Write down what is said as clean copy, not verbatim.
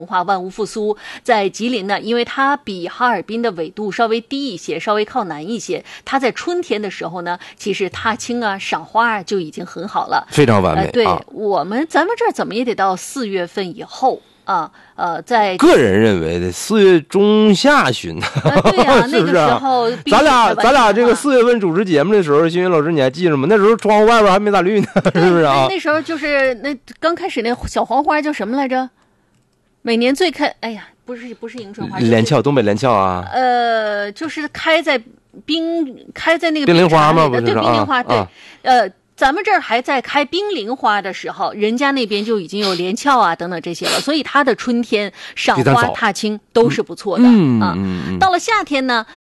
化万物复苏。在吉林呢，因为它比哈尔滨的纬度稍微低一些，稍微靠南一些，它在春天的时候呢，其实踏青啊、赏花啊就已经很好了， 非常完美。 对，咱们这儿怎么也得到4月份以后啊。在个人认为的4月中下旬， 对呀，那个时候咱俩这个4月份主持节目的时候，新云老师你还记着吗？那时候窗户外边还没咋绿呢，是不是啊？ 那时候就是那刚开始那小黄花叫什么来着？每年最开，哎呀，不是迎春花， 连翘，东北连翘啊。 就是开在那个冰凌花吗？不是， 对，冰凌花，对，咱们这儿还在开冰凌花的时候，人家那边就已经有连翘啊等等这些了，所以它的春天赏花踏青都是不错的。到了夏天呢，